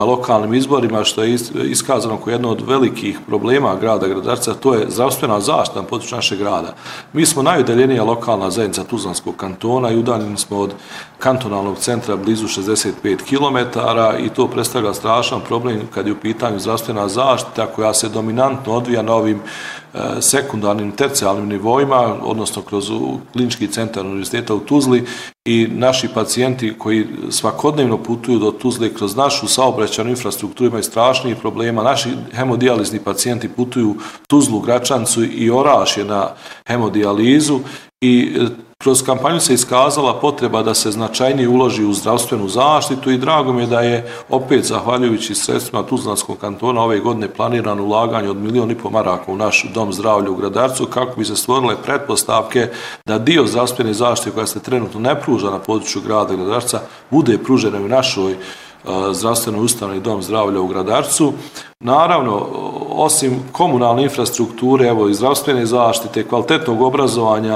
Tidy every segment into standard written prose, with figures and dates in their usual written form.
na lokalnim izborima, što je iskazano kao jedno od velikih problema grada Gradačca, to je zdravstvena zaštita na području našeg grada. Mi smo najudaljenija lokalna zajednica Tuzlanskog kantona i udaljeni smo od kantonalnog centra blizu 65 km i to predstavlja strašan problem kad je u pitanju zdravstvena zaštita koja se dominantno odvija na ovim sekundarnim, tercijalnim nivoima, odnosno kroz klinički centar univerziteta u Tuzli, i naši pacijenti koji svakodnevno putuju do Tuzle kroz našu saobraćajnu infrastrukturu imaju strašnih problema. Naši hemodijalizni pacijenti putuju Tuzlu, Gračancu i Orašje na hemodijalizu i kroz kampanju se iskazala potreba da se značajnije uloži u zdravstvenu zaštitu i drago mi je da je opet, zahvaljujući sredstvima Tuzlanskog kantona, ove godine planirano ulaganje od 1,5 miliona maraka u naš dom zdravlja u Gradarcu kako bi se stvorile pretpostavke da dio zdravstvene zaštite koja se trenutno ne pruža na području grada Gradarca bude pružena u našoj zdravstvenoj ustanovi dom zdravlja u Gradarcu. Naravno, osim komunalne infrastrukture, evo i zdravstvene zaštite, kvalitetnog obrazovanja,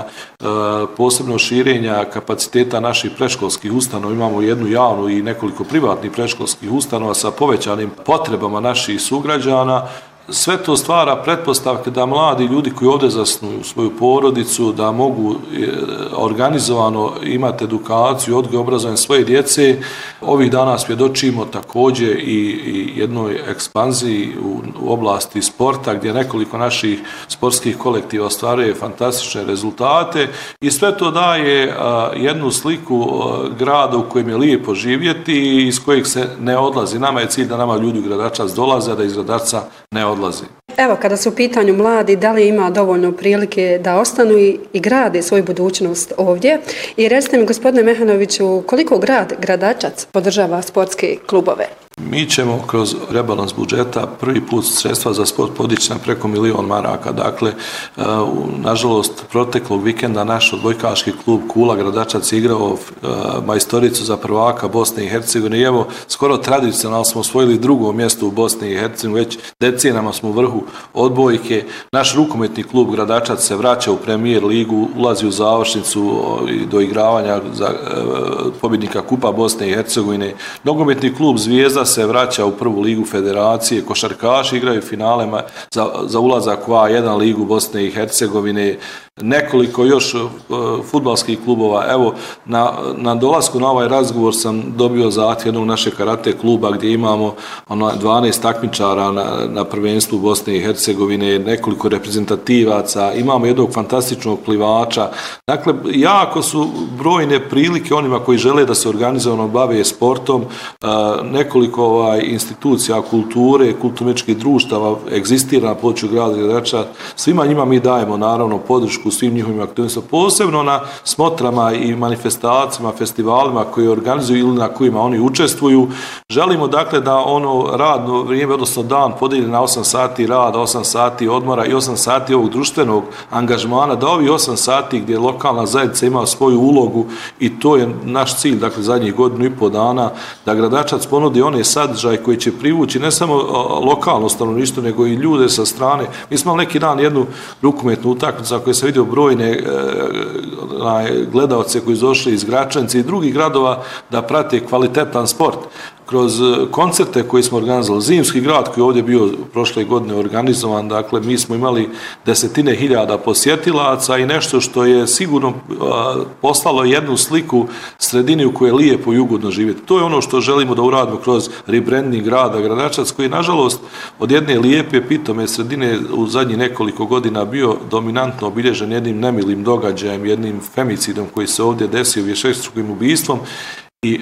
posebno širenja kapaciteta naših predškolskih ustanova, imamo jednu javnu i nekoliko privatnih predškolskih ustanova sa povećanim potrebama naših sugrađana. Sve to stvara pretpostavke da mladi ljudi koji ovdje zasnuju svoju porodicu, da mogu organizovano imati edukaciju, odgoj, obrazovanje svoje djece. Ovih dana svjedočimo također i jednoj ekspanziji u oblasti sporta gdje nekoliko naših sportskih kolektiva ostvaruje fantastične rezultate i sve to daje jednu sliku grada u kojem je lijepo živjeti i iz kojeg se ne odlazi. Nama je cilj da nama ljudi u Gradačac dolaze, a da iz Gradarca ne odlazi. Evo, kada su u pitanju mladi, da li ima dovoljno prilike da ostanu i grade svoju budućnost ovdje? I recite mi, gospodine Mehanoviću, koliko grad Gradačac podržava sportske klubove? Mi ćemo kroz rebalans budžeta prvi put sredstva za sport podići na preko 1 milion maraka. Dakle, nažalost, proteklog vikenda naš odbojkaški klub Kula Gradačac igrao majstoricu za prvaka Bosne i Hercegovine i evo, skoro tradicionalno smo osvojili drugo mjesto u Bosni i Hercegovini, već decenijama smo u vrhu odbojke. Naš rukometni klub Gradačac se vraća u Premier ligu, ulazi u završnicu do igravanja za pobjednika Kupa Bosne i Hercegovine. Nogometni klub Zvijezda se vraća u prvu ligu federacije, košarkaši igraju finalema za ulazak u A1 ligu Bosne i Hercegovine, nekoliko još fudbalskih klubova. Evo, na dolasku na ovaj razgovor sam dobio zahtjev jednog našeg karate kluba gdje imamo 12 takmičara na prvenstvu Bosne i Hercegovine, nekoliko reprezentativaca, imamo jednog fantastičnog plivača. Dakle, jako su brojne prilike onima koji žele da se organizovano bave sportom, nekoliko institucija kulture, kulturno-umjetničkih društava egzistira na području grada Gradačca. Svima njima mi dajemo naravno podršku u svim njihovim aktivnostima, posebno na smotrama i manifestacijama, festivalima koje organizuju ili na kojima oni učestvuju. Želimo dakle da ono radno vrijeme, odnosno dan podijeljen na 8 sati rada, 8 sati odmora i 8 sati ovog društvenog angažmana, da ovi 8 sati gdje lokalna zajednica ima svoju ulogu i to je naš cilj, dakle zadnjih 1,5 godina da Gradačac ponudi one sadržaje koji će privući ne samo lokalno stanovništvo, nego i ljude sa strane. Mi smo neki dan jednu rukometnu utakmicu za koju sam vidio brojne gledaoce koji su došli iz Gračanice i drugih gradova da prate kvalitetan sport. Kroz koncerte koje smo organizovali, Zimski grad koji je ovdje bio prošle godine organizovan, dakle mi smo imali desetine hiljada posjetilaca i nešto što je sigurno poslalo jednu sliku sredini u kojoj je lijepo i ugodno živjeti. To je ono što želimo da uradimo kroz rebranding grada Gradačac, koji je nažalost od jedne lijepe pitome sredine u zadnjih nekoliko godina bio dominantno obilježen jednim nemilim događajem, jednim femicidom koji se ovdje desio, višestrukim ubistvom i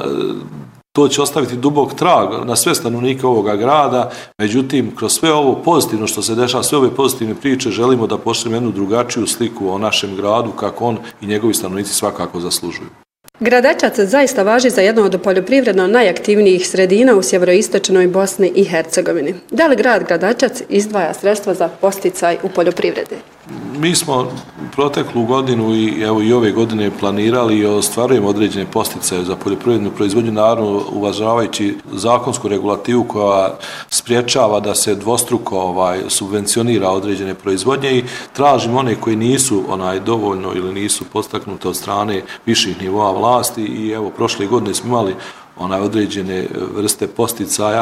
to će ostaviti dubok trag na sve stanovnike ovoga grada, međutim, kroz sve ovo pozitivno što se dešava, sve ove pozitivne priče, želimo da pošaljemo jednu drugačiju sliku o našem gradu, kako on i njegovi stanovnici svakako zaslužuju. Gradačac zaista važi za jednu od poljoprivredno najaktivnijih sredina u sjeveroistočnoj Bosni i Hercegovini. Da li grad Gradačac izdvaja sredstva za posticaj u poljoprivredi? Mi smo proteklu godinu i evo i ove godine planirali i ostvarujemo određene posticaje za poljoprivrednu proizvodnju, naravno uvažavajući zakonsku regulativu koja spriječava da se dvostruko subvencionira određene proizvodnje i tražimo one koji nisu dovoljno ili nisu podstaknute od strane viših nivoa vlasti i evo prošle godine smo imali određene vrste posticaja.